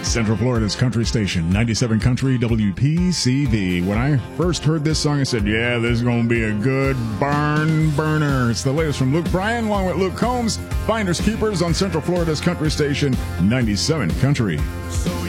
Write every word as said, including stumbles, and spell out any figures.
Central Florida's country station, ninety-seven Country W P C V. When I first heard this song, I said, yeah, this is going to be a good barn burner. It's the latest from Luke Bryan, along with Luke Combs, Finders Keepers on Central Florida's country station, ninety-seven Country. So